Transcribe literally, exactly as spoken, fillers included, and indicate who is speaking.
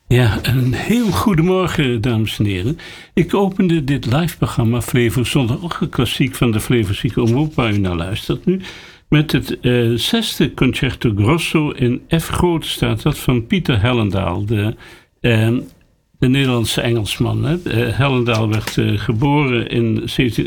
Speaker 1: Ja, een heel goedemorgen, dames en heren. Ik opende dit live-programma Flevo Zondagochtend Klassiek van de Flevozieke Omroep, waar u naar luistert nu, met het uh, zesde Concerto Grosso in F groot staat dat van Pieter Hellendaal, de, uh, de Nederlandse Engelsman. Hè. Uh, Hellendaal werd uh, geboren in zeventien